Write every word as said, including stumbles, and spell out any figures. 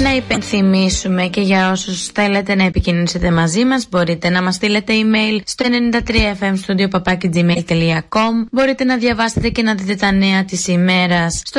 Να υπενθυμίσουμε και για όσους θέλετε να επικοινωνήσετε μαζί μας, μπορείτε να μας στείλετε email στο ενενήντα τρία εφ εμ studio παπάκι τζι μέιλ τελεία κομ. Μπορείτε να διαβάσετε και να δείτε τα νέα της ημέρας στο